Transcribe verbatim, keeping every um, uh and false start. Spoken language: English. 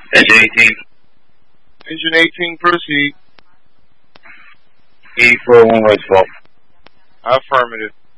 Engine eighteen. Engine eighteen, proceed. E four one West Fault. Affirmative.